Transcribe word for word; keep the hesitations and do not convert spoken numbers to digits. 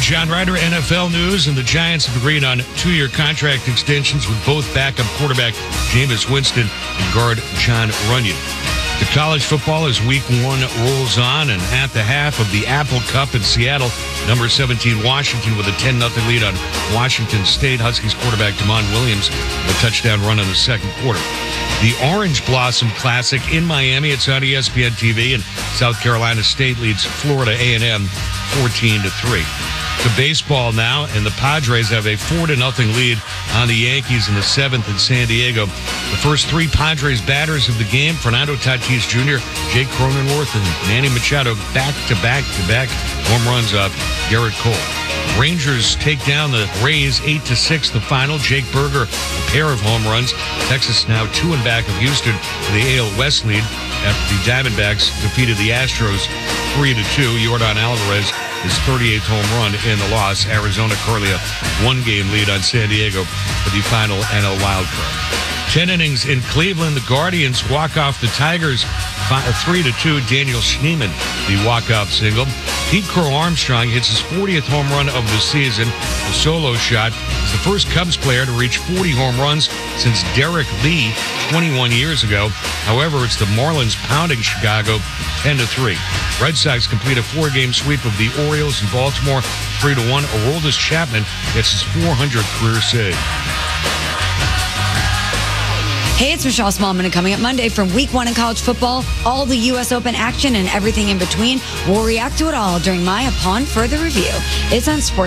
John Ryder, N F L News, and the Giants have agreed on two-year contract extensions with both backup quarterback Jameis Winston and guard John Runyon. The college football as week one rolls on, and at the half of the Apple Cup in Seattle, number seventeen Washington with a ten nothing lead on Washington State. Huskies quarterback Damon Williams a touchdown run in the second quarter. The Orange Blossom Classic in Miami. It's on E S P N T V, and South Carolina State leads Florida A and M fourteen to three. To baseball now, and the Padres have a four to nothing lead on the Yankees in the seventh in San Diego. The first three Padres batters of the game, Fernando Tatis Junior, Jake Cronenworth, and Manny Machado back-to-back-to-back home runs off Garrett Cole. Rangers take down the Rays eight to six the final. Jake Berger, a pair of home runs. Texas now two and back of Houston for the A L West lead after the Diamondbacks defeated the Astros three to two. Yordan Alvarez, his thirty-eighth home run in the loss. Arizona currently a one-game lead on San Diego for the final N L wildcard. Ten innings in Cleveland. The Guardians walk off the Tigers three to two. Daniel Schneemann, the walk-off single. Pete Crow Armstrong hits his fortieth home run of the season. The solo shot is the first Cubs player to reach forty home runs since Derek Lee twenty-one years ago. However, it's the Marlins pounding Chicago ten to three. Red Sox complete a four-game sweep of the Orioles in Baltimore three to one. Aroldis Chapman gets his four hundredth career save. Hey, it's Michelle Smallman, and coming up Monday from week one in college football, all the U S Open action and everything in between. We'll react to it all during my Upon Further Review. It's on Sports.